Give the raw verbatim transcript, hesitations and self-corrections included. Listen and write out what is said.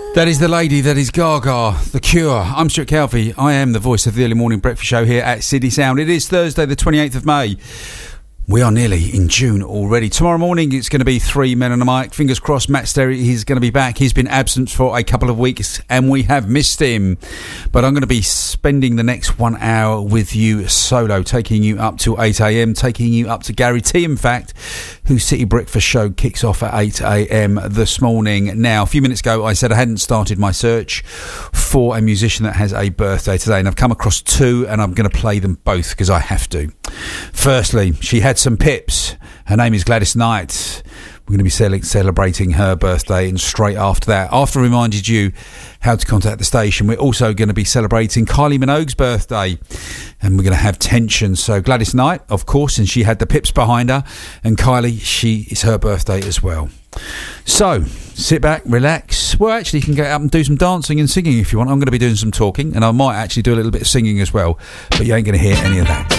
That is the lady, that is Gaga, The Cure. I'm Stuart Calvey. I am the voice of the early morning breakfast show here at Sydney Sound. It is Thursday the twenty-eighth of May. We are nearly in June already. Tomorrow morning it's going to be three men and a mic. Fingers crossed Matt Sterry is going to be back. He's been absent for a couple of weeks and we have missed him. But I'm going to be spending the next one hour with you solo, taking you up to eight a.m, taking you up to Gary T, in fact, whose City Breakfast show kicks off at eight a.m. this morning. Now, a few minutes ago I said I hadn't started my search for a musician that has a birthday today, and I've come across two and I'm going to play them both because I have to. Firstly, she had some pips. Her name is Gladys Knight. We're going to be cel- celebrating her birthday, and straight after that, after I reminded you how to contact the station, we're also going to be celebrating Kylie Minogue's birthday, and we're going to have tension. So Gladys Knight, of course, and she had the pips behind her, and Kylie, she is her birthday as well. So sit back, relax. Well, actually you can get up and do some dancing and singing if you want. I'm going to be doing some talking, and I might actually do a little bit of singing as well, but you ain't going to hear any of that.